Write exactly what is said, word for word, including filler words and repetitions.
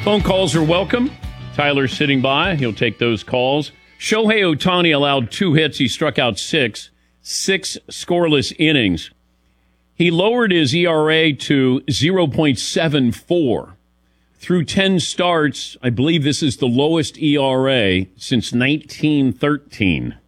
Phone calls are welcome. Tyler's sitting by. He'll take those calls. Shohei Ohtani allowed two hits. He struck out six. Six scoreless innings. He lowered his E R A to zero point seven four. Through ten starts, I believe this is the lowest E R A since nineteen thirteen.